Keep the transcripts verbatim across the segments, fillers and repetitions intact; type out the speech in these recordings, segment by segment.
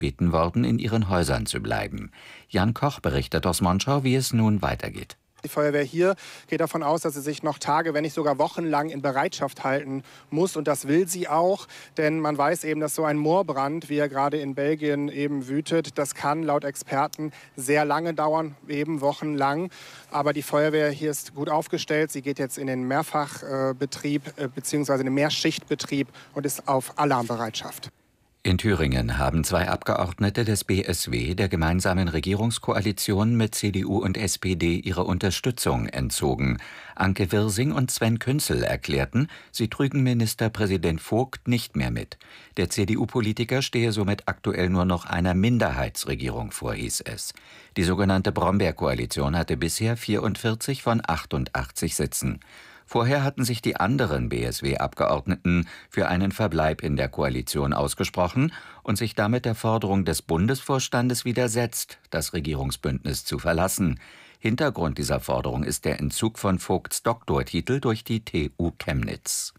gebeten worden, in ihren Häusern zu bleiben. Jan Koch berichtet aus Monschau, wie es nun weitergeht. Die Feuerwehr hier geht davon aus, dass sie sich noch Tage, wenn nicht sogar wochenlang in Bereitschaft halten muss. Und das will sie auch, denn man weiß eben, dass so ein Moorbrand, wie er gerade in Belgien eben wütet, das kann laut Experten sehr lange dauern, eben wochenlang. Aber die Feuerwehr hier ist gut aufgestellt. Sie geht jetzt in den Mehrfachbetrieb äh, bzw. in den Mehrschichtbetrieb und ist auf Alarmbereitschaft. In Thüringen haben zwei Abgeordnete des B S W der gemeinsamen Regierungskoalition mit C D U und S P D ihre Unterstützung entzogen. Anke Wirsing und Sven Künzel erklärten, sie trügen Ministerpräsident Vogt nicht mehr mit. Der C D U-Politiker stehe somit aktuell nur noch einer Minderheitsregierung vor, hieß es. Die sogenannte Brombeer-Koalition hatte bisher vierundvierzig von achtundachtzig Sitzen. Vorher hatten sich die anderen B S W-Abgeordneten für einen Verbleib in der Koalition ausgesprochen und sich damit der Forderung des Bundesvorstandes widersetzt, das Regierungsbündnis zu verlassen. Hintergrund dieser Forderung ist der Entzug von Vogts Doktortitel durch die T U Chemnitz.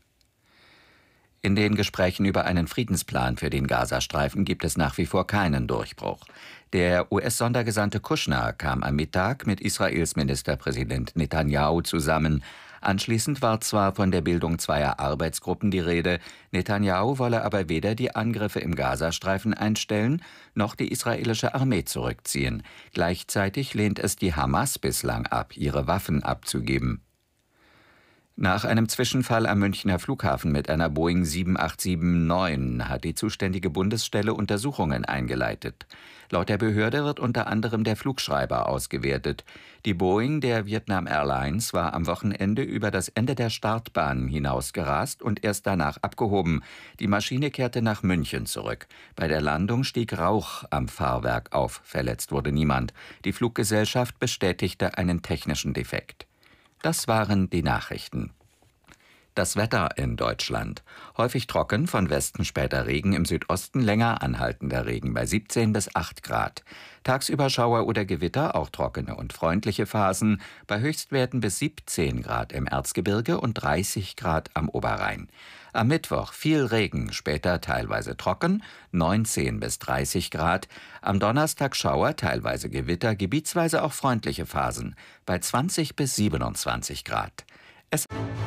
In den Gesprächen über einen Friedensplan für den Gazastreifen gibt es nach wie vor keinen Durchbruch. Der U S-Sondergesandte Kushner kam am Mittag mit Israels Ministerpräsident Netanyahu zusammen. Anschließend war zwar von der Bildung zweier Arbeitsgruppen die Rede, Netanyahu wolle aber weder die Angriffe im Gazastreifen einstellen, noch die israelische Armee zurückziehen. Gleichzeitig lehnt es die Hamas bislang ab, ihre Waffen abzugeben. Nach einem Zwischenfall am Münchner Flughafen mit einer Boeing sieben acht sieben neun hat die zuständige Bundesstelle Untersuchungen eingeleitet. Laut der Behörde wird unter anderem der Flugschreiber ausgewertet. Die Boeing der Vietnam Airlines war am Wochenende über das Ende der Startbahn hinausgerast und erst danach abgehoben. Die Maschine kehrte nach München zurück. Bei der Landung stieg Rauch am Fahrwerk auf. Verletzt wurde niemand. Die Fluggesellschaft bestätigte einen technischen Defekt. Das waren die Nachrichten. Das Wetter in Deutschland. Häufig trocken, von Westen später Regen, im Südosten länger anhaltender Regen bei siebzehn bis acht Grad. Tagsüber Schauer oder Gewitter, auch trockene und freundliche Phasen, bei Höchstwerten bis siebzehn Grad im Erzgebirge und dreißig Grad am Oberrhein. Am Mittwoch viel Regen, später teilweise trocken, neunzehn bis dreißig Grad. Am Donnerstag Schauer, teilweise Gewitter, gebietsweise auch freundliche Phasen, bei zwanzig bis siebenundzwanzig Grad. Es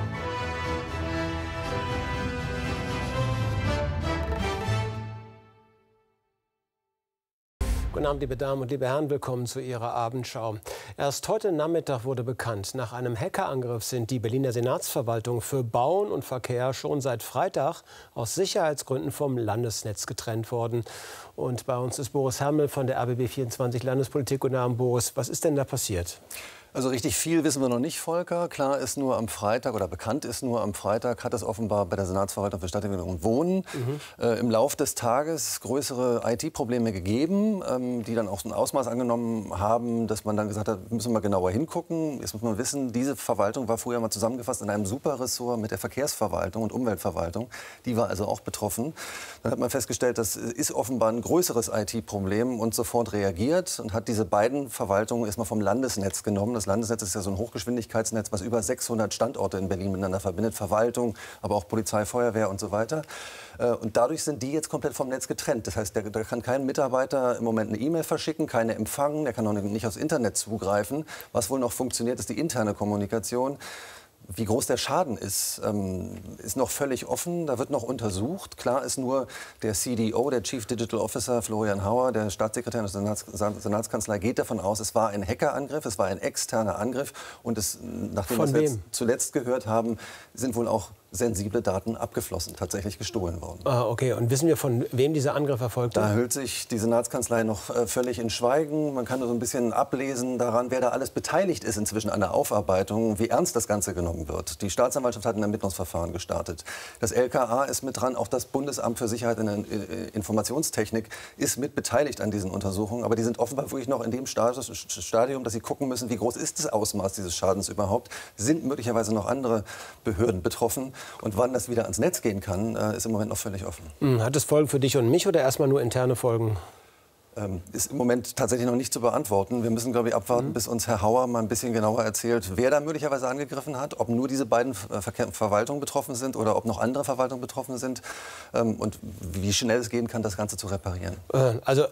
Guten Abend, liebe Damen und liebe Herren, willkommen zu Ihrer Abendschau. Erst heute Nachmittag wurde bekannt, nach einem Hackerangriff sind die Berliner Senatsverwaltung für Bauen und Verkehr schon seit Freitag aus Sicherheitsgründen vom Landesnetz getrennt worden. Und bei uns ist Boris Hermel von der R B B vierundzwanzig Landespolitik. Guten Abend, Boris. Was ist denn da passiert? Also richtig viel wissen wir noch nicht, Volker. Klar ist nur am Freitag oder bekannt ist nur am Freitag, hat es offenbar bei der Senatsverwaltung für Stadtentwicklung und Wohnen mhm. äh, im Laufe des Tages größere I T-Probleme gegeben, ähm, die dann auch so ein Ausmaß angenommen haben, dass man dann gesagt hat, müssen wir mal genauer hingucken. Jetzt muss man wissen, diese Verwaltung war früher mal zusammengefasst in einem Superressort mit der Verkehrsverwaltung und Umweltverwaltung. Die war also auch betroffen. Dann hat man festgestellt, das ist offenbar ein größeres I T-Problem und sofort reagiert und hat diese beiden Verwaltungen erstmal vom Landesnetz genommen. Das Landesnetz ist ja so ein Hochgeschwindigkeitsnetz, was über sechshundert Standorte in Berlin miteinander verbindet. Verwaltung, aber auch Polizei, Feuerwehr und so weiter. Und dadurch sind die jetzt komplett vom Netz getrennt. Das heißt, da kann kein Mitarbeiter im Moment eine E-Mail verschicken, keine empfangen, der kann auch nicht aufs Internet zugreifen. Was wohl noch funktioniert, ist die interne Kommunikation. Wie groß der Schaden ist, ähm, ist noch völlig offen. Da wird noch untersucht. Klar ist nur, der C D O, der Chief Digital Officer, Florian Hauer, der Staatssekretär der Senats Senatskanzlei, geht davon aus, es war ein Hackerangriff, es war ein externer Angriff. Und es, nachdem wir es jetzt zuletzt gehört haben, sind wohl auch sensible Daten abgeflossen, tatsächlich gestohlen worden. Ah, okay. Und wissen wir, von wem dieser Angriff erfolgte? Da hüllt sich die Senatskanzlei noch äh, völlig in Schweigen. Man kann nur so ein bisschen ablesen daran, wer da alles beteiligt ist inzwischen an der Aufarbeitung, wie ernst das Ganze genommen wird. Die Staatsanwaltschaft hat ein Ermittlungsverfahren gestartet. Das L K A ist mit dran, auch das Bundesamt für Sicherheit in der Informationstechnik ist mit beteiligt an diesen Untersuchungen. Aber die sind offenbar wirklich noch in dem Stadium, dass sie gucken müssen, wie groß ist das Ausmaß dieses Schadens überhaupt. Sind möglicherweise noch andere Behörden betroffen? Und wann das wieder ans Netz gehen kann, ist im Moment noch völlig offen. Hat es Folgen für dich und mich oder erstmal nur interne Folgen? Ähm, ist im Moment tatsächlich noch nicht zu beantworten. Wir müssen, glaube ich, abwarten, mhm. bis uns Herr Hauer mal ein bisschen genauer erzählt, wer da möglicherweise angegriffen hat, ob nur diese beiden Ver Verwaltungen betroffen sind oder ob noch andere Verwaltungen betroffen sind ähm, und wie schnell es gehen kann, das Ganze zu reparieren. Also